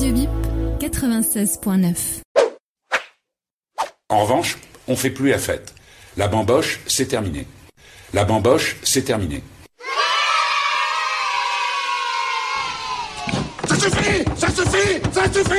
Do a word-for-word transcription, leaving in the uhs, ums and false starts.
Radio Bip quatre-vingt-seize point neuf. En revanche, on fait plus la fête. La bamboche, c'est terminé. La bamboche, c'est terminé. Ça suffit! Ça suffit! Ça suffit!